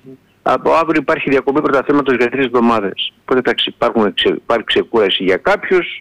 Από αύριο υπάρχει διακοπή πρωταθλήματος για 3 εβδομάδες. Οπότε υπάρχει ξεκούραση για κάποιους.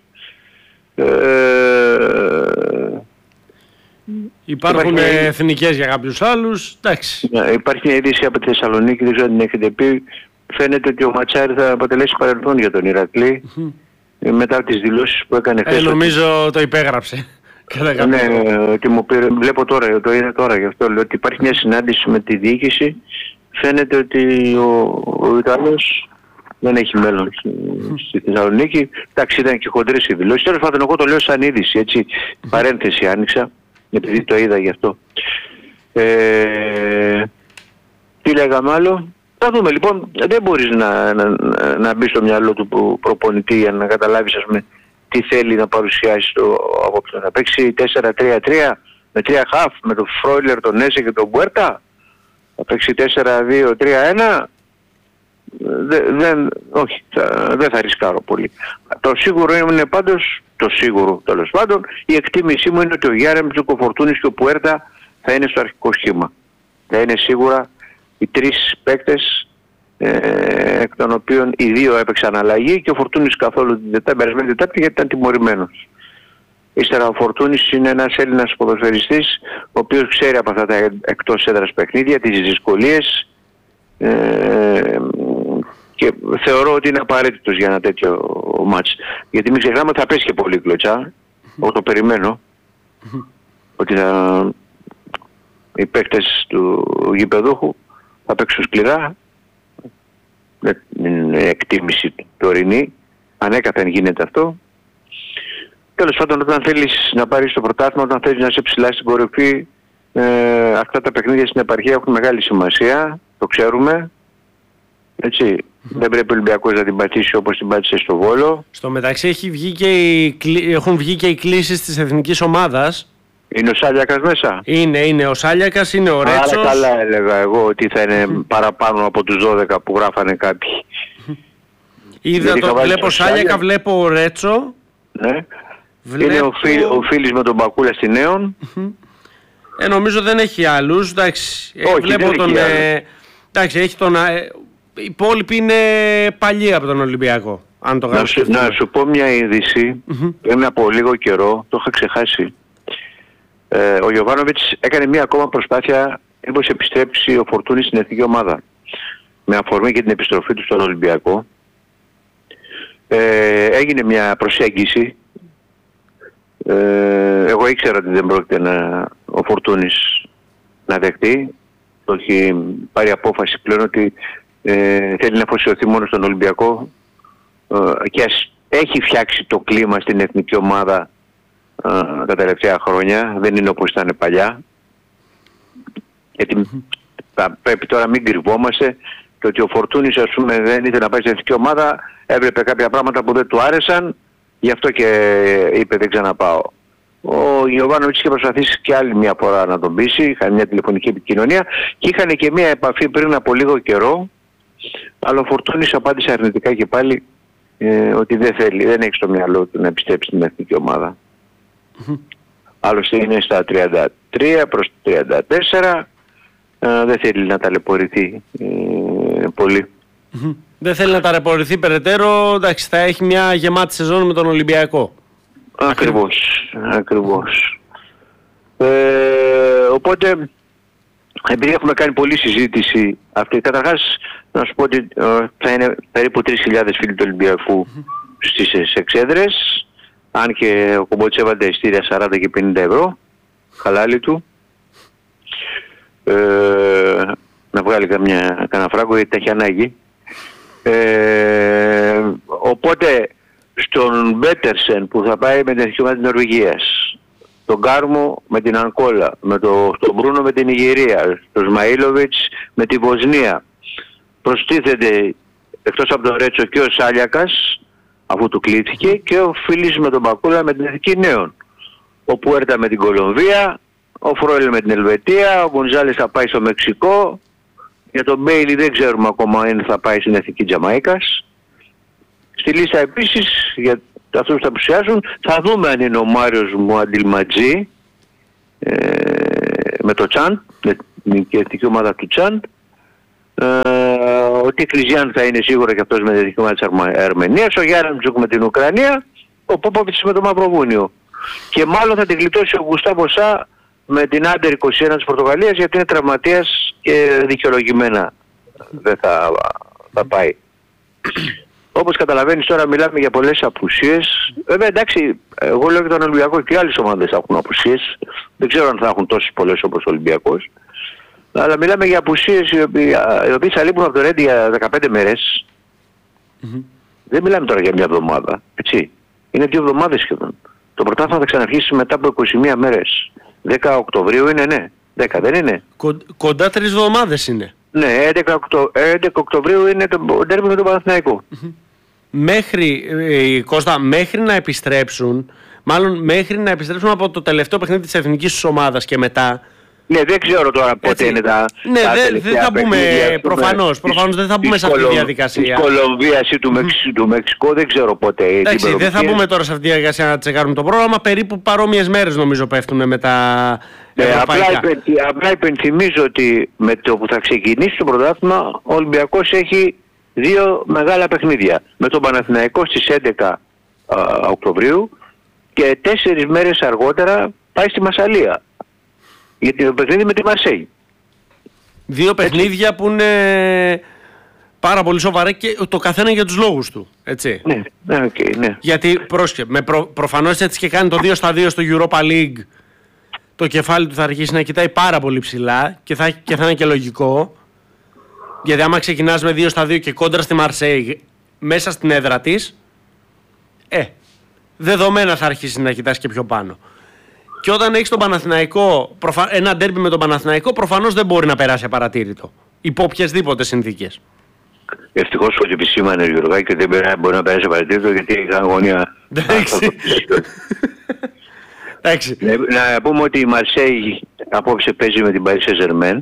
Υπάρχουν εθνικές για κάποιους άλλους. Εντάξει. Υπάρχει μια είδηση από τη Θεσσαλονίκη, δεν ξέρω αν την έχετε πει. Φαίνεται ότι ο Ματσάρη θα αποτελέσει παρελθόν για τον Ηρακλή. Μετά τις δηλώσεις που έκανε χθες. Νομίζω το υπέγραψε. Ναι, ότι μου πήρε, βλέπω τώρα, το είδα τώρα, γι' αυτό λέω ότι υπάρχει μια συνάντηση με τη διοίκηση. Φαίνεται ότι ο Ιταλός δεν έχει μέλλον στη Θεσσαλονίκη. Εντάξει, ήταν και χοντρές οι δηλώσεις. Τέλος πάντων, εγώ το λέω σαν είδηση, έτσι, παρένθεση άνοιξα, επειδή το είδα γι' αυτό. Τι λέγαμε άλλο? Θα δούμε λοιπόν, δεν μπορείς να μπει στο μυαλό του προπονητή για να καταλάβεις, ας πούμε, τι θέλει να παρουσιάσει απόψε. Να παίξει 4-3-3 με 3 χαφ, με τον Φρόιλερ, τον Έσε και τον Μπουέρτα. Θα παίξει 4-2-3-1. Όχι, δεν θα ρισκάρω πολύ. Το σίγουρο είναι πάντως, το σίγουρο τέλος πάντων, η εκτίμησή μου είναι ότι ο Γιάρεμτσουκ, ο Φορτούνης και ο Πουέρτα θα είναι στο αρχικό σχήμα. Θα είναι σίγουρα οι 3 παίκτες, εκ των οποίων οι 2 έπαιξαν αλλαγή και ο Φορτούνης καθόλου την περασμένη Τετάρτη γιατί ήταν τιμωρημένος. Ύστερα ο Φορτούνης είναι ένας Έλληνας ποδοσφαιριστής ο οποίος ξέρει από αυτά τα εκτός έδρας παιχνίδια, τις δυσκολίες, και θεωρώ ότι είναι απαραίτητος για ένα τέτοιο μάτς. Γιατί μην ξεχνάμε ότι θα πέσει και πολύ κλωτσά. Εγώ το περιμένω ότι οι παίκτες του γηπεδούχου θα παίξουν σκληρά. Είναι εκτίμηση τωρινή. Ανέκαθεν γίνεται αυτό. Τέλος πάντων, όταν θέλεις να πάρεις το πρωτάθλημα, όταν θέλεις να είσαι ψηλά στην κορυφή, αυτά τα παιχνίδια στην επαρχία έχουν μεγάλη σημασία. Το ξέρουμε. Έτσι. Δεν πρέπει ο Ολυμπιακός να την πατήσει όπως την πάτησε στο Βόλο. Στο μεταξύ έχουν βγει και οι κλήσεις της εθνικής ομάδας. Είναι ο Σάλιακας μέσα? Είναι ο Σάλιακας, είναι ο Ρέτσος. Άρα καλά έλεγα εγώ ότι θα είναι παραπάνω από τους 12 που γράφανε κάποιοι. Βλέπω Σάλιακα, βλέπω ο Ρέτσο. Ναι. Είναι ο Φίλης με τον Μπακούλα στη Νέον. Νομίζω δεν έχει άλλους. Εντάξει, όχι, βλέπω εντάξει, έχει τον... Οι υπόλοιποι είναι παλιοί από τον Ολυμπιακό. Αν το να σου πω μια είδηση. Πριν από λίγο καιρό, το είχα ξεχάσει. Ο Γιοβάνοβιτς έκανε μια ακόμα προσπάθεια μήπως επιστρέψει ο Φορτούνης στην εθνική ομάδα. Με αφορμή και την επιστροφή του στον Ολυμπιακό. Έγινε μια προσέγγιση. Εγώ ήξερα ότι δεν πρόκειται ο Φορτούνης να δεχτεί. Το έχει πάρει απόφαση πλέον ότι θέλει να αφοσιωθεί μόνο στον Ολυμπιακό, και έχει φτιάξει το κλίμα στην εθνική ομάδα τα τελευταία χρόνια. Δεν είναι όπως ήταν παλιά. Γιατί πρέπει τώρα μην κρυβόμαστε, το ότι ο Φορτούνης, ας πούμε, δεν ήθελε να πάει στην εθνική ομάδα, έβλεπε κάποια πράγματα που δεν του άρεσαν, γι' αυτό και είπε δεν ξαναπάω. Ο Γιοβάνοβιτς είχε προσπαθήσει και άλλη μια φορά να τον πείσει, είχαν μια τηλεφωνική επικοινωνία και είχαν και μια επαφή πριν από λίγο καιρό, αλλά ο Φορτούνης απάντησε αρνητικά και πάλι ότι δεν θέλει, δεν έχει στο μυαλό του να επιστρέψει στην εθνική ομάδα. Άλλωστε είναι στα 33 προς 34, δεν θέλει να ταλαιπωρηθεί πολύ. Δεν θέλει να ταλαιπωρηθεί περαιτέρω, εντάξει, θα έχει μια γεμάτη σεζόν με τον Ολυμπιακό. Ακριβώς. Οπότε, επειδή έχουμε κάνει πολλή συζήτηση αυτή, καταρχάς να σου πω ότι θα είναι περίπου 3.000 φίλοι του Ολυμπιακού στις εξέδρες, αν και ο Κομπότσης έβαλε ειστήρια 40 και 50 ευρώ, χαλάλι του. Να βγάλει κανένα φράγκο γιατί τα έχει ανάγκη. Οπότε στον Μπέτερσεν που θα πάει με την εθνική ομάδα της Νορβηγίας, τον Κάρμο με την Ανκόλα, τον Μπρούνο με την Ιγυρία, τον Σμαΐλοβιτς με τη Βοσνία, προστίθεται εκτός από τον Ρέτσο και ο Σάλιακας, αφού του κλείθηκε, και ο Φίλης με τον Μπακούλα με την εθνική Νέων, ο Πουέρτα με την Κολομβία, ο Φρόιλ με την Ελβετία, ο Γκονζάλες θα πάει στο Μεξικό, για τον Μπέιλι δεν ξέρουμε ακόμα αν θα πάει στην εθνική Τζαμαΐκας. Στη λίστα επίσης για αυτούς που θα απουσιάσουν θα δούμε αν είναι ο Μάριος Μουαντιλματζή με το Τσάντ, με την εθνική ομάδα του Τσάντ, Ο Τικλιζιάν θα είναι σίγουρα και αυτός με τη δικαιώμα της Αρμενίας, ο Γιάρεμτσουκ με την Ουκρανία, ο Πόποβιτς με το Μαυροβούνιο. Και μάλλον θα την γλιτώσει ο Γκουστάβο Σα με την Άντερ 21 της Πορτογαλίας, γιατί είναι τραυματίας και δικαιολογημένα δεν θα πάει. Όπως καταλαβαίνεις τώρα μιλάμε για πολλές απουσίες. Βέβαια εντάξει, εγώ λέω και τον Ολυμπιακό και οι άλλες ομάδες θα έχουν απουσίες. Δεν ξέρω αν θα έχουν τόσες πολλές όπως ο Ολυμπιακός. Αλλά μιλάμε για απουσίες οι οποίες θα λείπουν από το Ρέντι για 15 μέρες. Δεν μιλάμε τώρα για μια εβδομάδα, έτσι. Είναι 2 εβδομάδες σχεδόν. Το πρωτάθλημα θα ξαναρχίσει μετά από 21 μέρες. 10 Οκτωβρίου είναι, ναι. 10 δεν είναι. Κοντά 3 εβδομάδες είναι. Ναι, 11 Οκτωβρίου είναι το ντέρμπι με τον Παναθηναϊκό. Κώστα, μέχρι να επιστρέψουν, από το τελευταίο παιχνίδι της εθνικής τους ομάδας και μετά. Ναι, δεν ξέρω τώρα πότε είναι τα. Ναι, δεν θα μπούμε. Προφανώς δεν θα μπούμε σε αυτή τη διαδικασία. Της Κολομβίας ή του Μεξικού, δεν ξέρω πότε. Εντάξει, δεν θα μπούμε τώρα σε αυτή τη διαδικασία να τσεκάρουμε το πρόγραμμα. Περίπου παρόμοιες μέρες νομίζω πέφτουν με τα. Απλά υπενθυμίζω ότι με το που θα ξεκινήσει το πρωτάθλημα, ο Ολυμπιακός έχει 2 μεγάλα παιχνίδια. Με τον Παναθηναϊκό στις 11 Οκτωβρίου και 4 μέρες αργότερα πάει στη Μασσαλία. Γιατί το παιχνίδι με τη Μαρσέη. 2 παιχνίδια που είναι πάρα πολύ σοβαρά και το καθένα για τους λόγους του. Έτσι. Ναι, ναι. Γιατί προφανώς έτσι και κάνει το 2-2 στο Europa League. Το κεφάλι του θα αρχίσει να κοιτάει πάρα πολύ ψηλά και θα είναι και λογικό. Γιατί άμα ξεκινάς με 2-2 και κόντρα στη Μαρσέη μέσα στην έδρα της, δεδομένα θα αρχίσει να κοιτάς και πιο πάνω. Και όταν έχεις τον Παναθηναϊκό, ένα ντέρμπι με τον Παναθηναϊκό, προφανώς δεν μπορεί να περάσει απαρατήρητο. Υπό οποιασδήποτε συνθήκες. Ευτυχώς ότι επισήμανε ο Γιωργάκη και δεν μπορεί να περάσει απαρατήρητο, γιατί έχει αγωνία. Να πούμε ότι η Μαρσέη απόψε παίζει με την Paris Saint-Germain.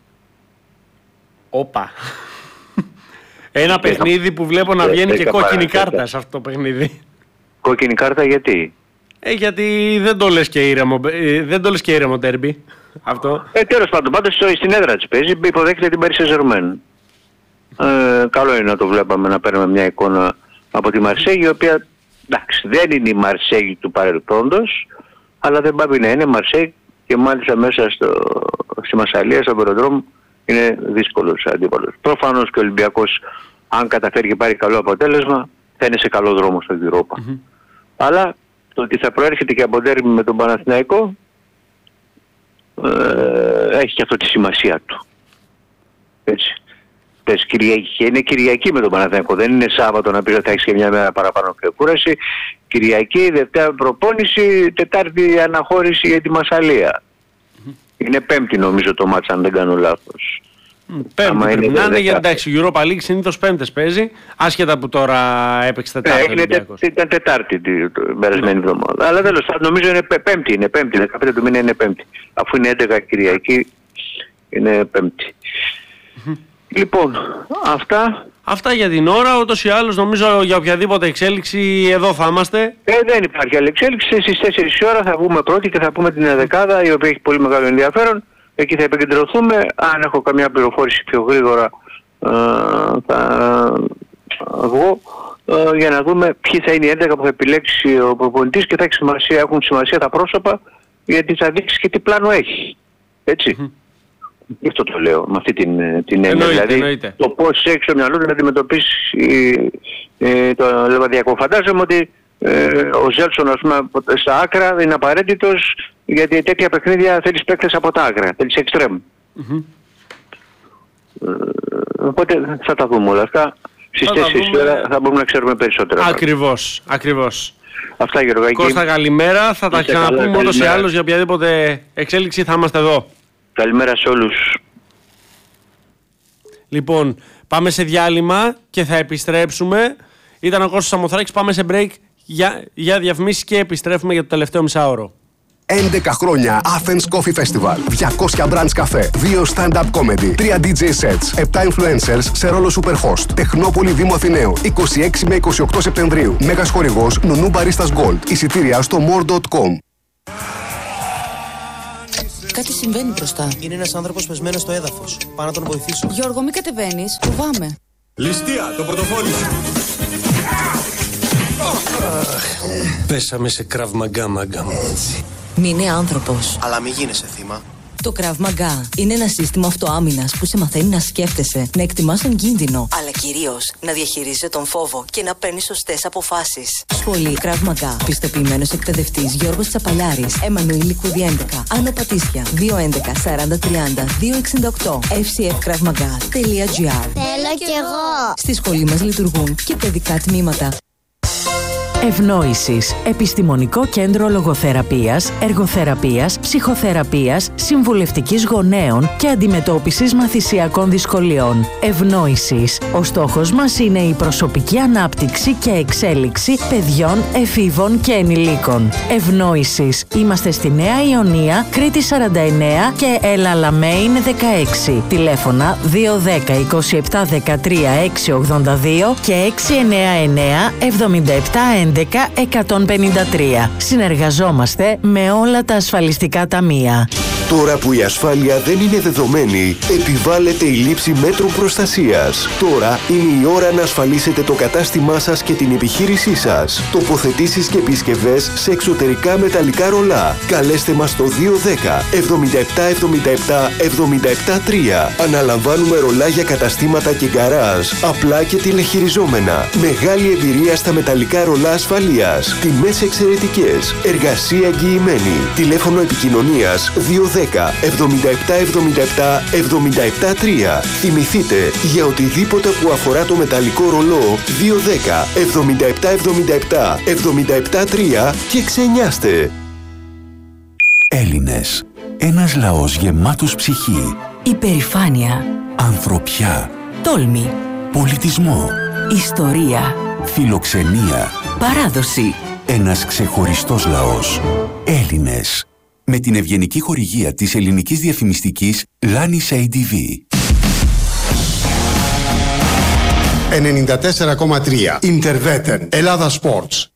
Όπα. Ένα παιχνίδι που βλέπω να βγαίνει και κόκκινη κάρτα σε αυτό το παιχνίδι. Κόκκινη κάρτα γιατί? Γιατί δεν το λες και ήρεμο ντέρμπι αυτό. Τέλος πάντων, πάντως στην έδρα της παίζει, υποδέχεται την Paris Saint-Germain. Καλό είναι να το βλέπαμε, να παίρνουμε μια εικόνα από τη Μαρσέη, η οποία εντάξει, δεν είναι η Μαρσέη του παρελθόντος, αλλά δεν πάει να είναι Μαρσέη και μάλιστα μέσα στη Μασσαλία, στο αεροδρόμιο, είναι δύσκολος αντίπαλος. Προφανώς και ο Ολυμπιακός, αν καταφέρει και πάρει καλό αποτέλεσμα, θα είναι σε καλό δρόμο στο Europa. Αλλά το ότι θα προέρχεται και από ντέρμπι με τον Παναθηναϊκό έχει και αυτό τη σημασία του. Έτσι. Είναι Κυριακή με τον Παναθηναϊκό, δεν είναι Σάββατο να πεις ότι θα έχεις και μια μέρα παραπάνω και κούραση. Κυριακή, Δευτέρα προπόνηση, Τετάρτη αναχώρηση για τη Μασσαλία. Είναι Πέμπτη νομίζω το μάτς, αν δεν κάνω λάθος. Πέμπτη πρέπει να είναι, γιατί εντάξει, η Europa League συνήθως Πέμπτες παίζει, άσχετα που τώρα έπαιξε Τετάρτη. Ήταν Τετάρτη την περασμένη εβδομάδα. Αλλά τέλος πάντων νομίζω είναι Πέμπτη, 15 του μήνα είναι Πέμπτη. Αφού είναι 11 Κυριακή, είναι Πέμπτη. Λοιπόν, αυτά για την ώρα. Ούτως ή άλλως νομίζω για οποιαδήποτε εξέλιξη εδώ θα είμαστε. Δεν υπάρχει άλλη εξέλιξη. Στις 4 η ώρα θα βγούμε πρώτοι και θα πούμε την 11η, η οποία έχει πολύ μεγάλο ενδιαφέρον. Εκεί θα επικεντρωθούμε. Αν έχω καμιά πληροφόρηση πιο γρήγορα θα βγω για να δούμε ποιοι θα είναι οι 11 που θα επιλέξει ο προπονητής και θα έχουν σημασία τα πρόσωπα, γιατί θα δείξει και τι πλάνο έχει. Έτσι. Γι' αυτό το λέω, με αυτή την έννοια. Δηλαδή το πώς έχει στο μυαλό του να αντιμετωπίσει το Λεβαδιακό. Φαντάζομαι ότι ο Ζέλσον, ας πούμε, στα άκρα είναι απαραίτητος, γιατί τέτοια παιχνίδια θέλεις παίκτες από τα άκρα, θέλεις εξτρέμ. Οπότε θα τα δούμε όλα αυτά. Στις 4 ώρα θα μπορούμε να ξέρουμε περισσότερα. Ακριβώς. Αυτά, Γεωργάκη. Κώστα, καλημέρα. Θα τα ξαναπούμε ούτως ή άλλως για οποιαδήποτε εξέλιξη θα είμαστε εδώ. Καλημέρα σε όλους. Λοιπόν, πάμε σε διάλειμμα και θα επιστρέψουμε. Ήταν ο Κώστας Σαμοθράκης, πάμε σε break για διαφημίσεις και επιστρέφουμε για το τελευταίο μισάωρο. 11 χρόνια Athens Coffee Festival. 200 brands καφέ, 2 stand-up comedy, 3 DJ sets, 7 influencers σε ρόλο superhost. Τεχνόπολη Δήμου Αθηναίου, 26 με 28 Σεπτεμβρίου. Μέγας χορηγός Nunu Baristas Gold. Εισιτήρια στο more.com. Κάτι συμβαίνει μπροστά. Είναι ένας άνθρωπος πεσμένος στο έδαφος. Πάω να τον βοηθήσω. Γιώργο, μην κατεβαίνεις. Φοβάμαι. Ληστεία, το πορτοφόλι σου. Πέσαμε σε Krav Maga, μάγκα μου. Μείνε άνθρωπος. Αλλά μην γίνεσαι θύμα. Το Krav Maga είναι ένα σύστημα αυτοάμυνας που σε μαθαίνει να σκέφτεσαι, να εκτιμάς τον κίνδυνο, αλλά κυρίως να διαχειρίζεσαι τον φόβο και να παίρνεις σωστές αποφάσεις. Σχολή Krav Maga. Πιστοποιημένος εκπαιδευτής Γιώργος Τσαπαλιάρης. Εμμανουήλ Λικούδη 11. Άνω Πατήσια. 211 40 30 268. fcfkravmaga.gr. Θέλω κι εγώ. Στη σχολή μας λειτουργούν και παιδικά τμήματα. Ευνόησης. Επιστημονικό κέντρο λογοθεραπείας, εργοθεραπείας, ψυχοθεραπείας, συμβουλευτικής γονέων και αντιμετώπισης μαθησιακών δυσκολιών. Ευνόησης. Ο στόχος μας είναι η προσωπική ανάπτυξη και εξέλιξη παιδιών, εφήβων και ενηλίκων. Ευνόησης. Είμαστε στη Νέα Ιωνία, Κρήτη 49 και Ελαλαμέιν 16. Τηλέφωνα 210 27 13 682 και 699 77 11-153. Συνεργαζόμαστε με όλα τα ασφαλιστικά ταμεία. Τώρα που η ασφάλεια δεν είναι δεδομένη, επιβάλλεται η λήψη μέτρων προστασίας. Τώρα είναι η ώρα να ασφαλίσετε το κατάστημά σας και την επιχείρησή σας. Τοποθετήσεις και επισκευές σε εξωτερικά μεταλλικά ρολά. Καλέστε μας στο 210 77 77 77 3. Αναλαμβάνουμε ρολά για καταστήματα και γκαράζ, απλά και τηλεχειριζόμενα. Μεγάλη εμπειρία στα μεταλλικά ρολά ασφαλείας. Τιμές εξαιρετικές. Εργασία εγγυημένη. Τηλέφωνο επικοινωνίας 210 77 77 77 3. Θυμηθείτε, για οτιδήποτε που αφορά το μεταλλικό ρολό 210 77 77 77 3 και ξενιάστε. Έλληνες. Ένας λαός γεμάτος ψυχή. Υπερηφάνεια. Ανθρωπιά. Τόλμη. Πολιτισμό. Ιστορία. Φιλοξενία. Παράδοση. Ένας ξεχωριστός λαός. Έλληνες. Με την ευγενική χορηγία της ελληνικής διαφημιστικής Lanis ADV. 94,3 Interveten Ελλάδα Sports.